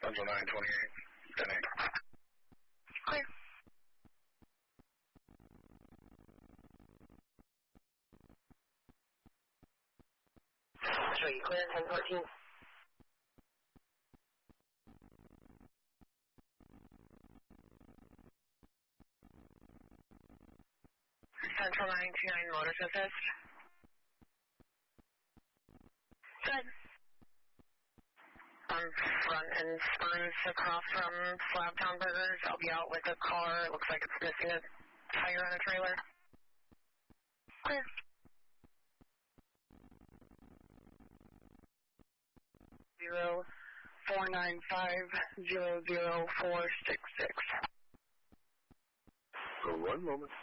Central 928, 10-8. Clear. Three, clear, 1014. Central 929 Motors Assist. Good. Front and spurs across from Slabtown Burgers. I'll be out with a car. It looks like it's missing a tire on a trailer. Clear. Zero 495 00466. For 1 moment.